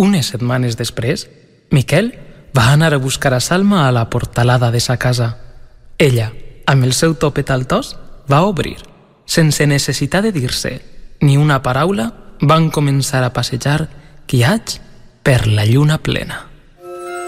Unes setmanes després, Miquel va anar a buscar a Salma a la portalada de sa casa. Ella, amb el seu topet altós, va obrir. Sense necessitar de dir-se ni una paraula, van començar a passejar guiats per la lluna plena.